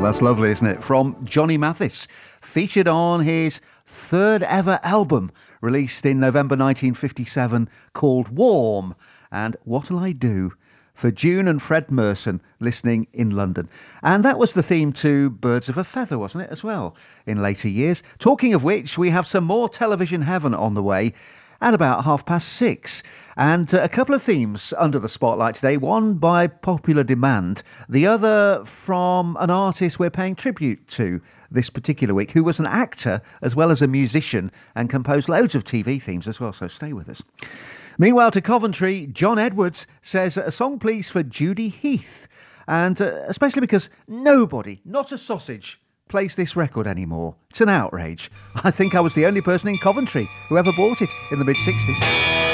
That's lovely, isn't it? From Johnny Mathis, featured on his third ever album, released in November 1957, called Warm. And What'll I Do? For June and Fred Merson, listening in London. And that was the theme to Birds of a Feather, wasn't it, as well, in later years? Talking of which, we have some more Television Heaven on the way at about 6:30. And a couple of themes under the spotlight today, one by popular demand, the other from an artist we're paying tribute to this particular week, who was an actor as well as a musician and composed loads of TV themes as well, so stay with us. Meanwhile, to Coventry, John Edwards says, a song please for Judy Heath, and especially because nobody, not a sausage, plays this record anymore. It's an outrage. I think I was the only person in Coventry who ever bought it in the mid-60s.